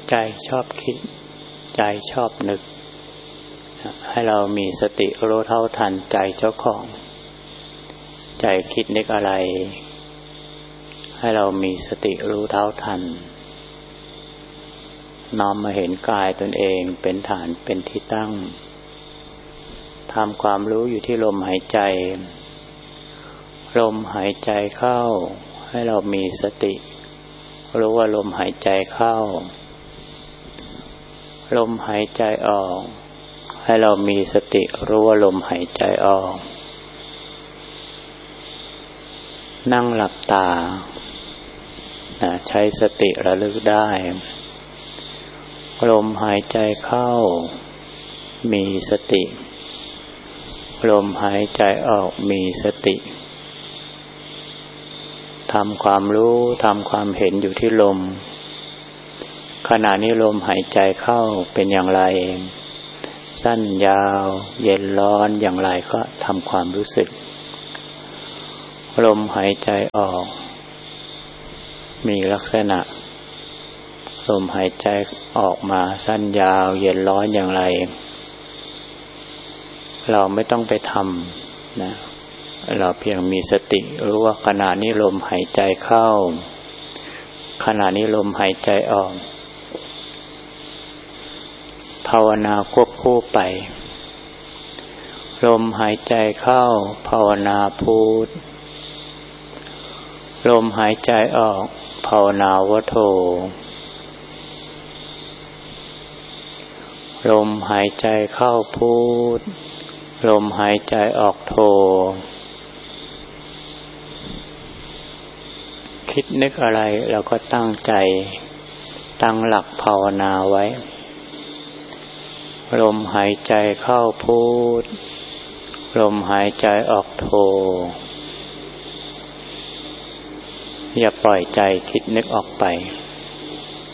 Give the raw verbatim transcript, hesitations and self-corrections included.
ใจชอบคิดใจชอบนึกให้เรามีสติรู้เท่าทันใจเจ้าของใจคิดนึกอะไรให้เรามีสติรู้เท่าทันน้อมมาเห็นกายตนเองเป็นฐานเป็นที่ตั้งทำความรู้อยู่ที่ลมหายใจลมหายใจเข้าให้เรามีสติรู้ว่าลมหายใจเข้าลมหายใจออกให้เรามีสติรู้ว่าลมหายใจออกนั่งหลับตาใช้สติระลึกได้ลมหายใจเข้ามีสติลมหายใจออกมีสติทำความรู้ทำความเห็นอยู่ที่ลมขณะนี้ลมหายใจเข้าเป็นอย่างไรสั้นยาวเย็นร้อนอย่างไรก็ทำความรู้สึกลมหายใจออกมีลักษณะลมหายใจออกมาสั้นยาวเย็นร้อนอย่างไรเราไม่ต้องไปทำนะเราเพียงมีสติรู้ว่าขณะนี้ลมหายใจเข้าขณะนี้ลมหายใจออกภาวนาควบคู่ไปลมหายใจเข้าภาวนาพุทลมหายใจออกภาวนาวโธลมหายใจเข้าพุทลมหายใจออกโธคิดนึกอะไรเราก็ตั้งใจตั้งหลักภาวนาไว้ลมหายใจเข้าพุทลมหายใจออกโธอย่าปล่อยใจคิดนึกออกไป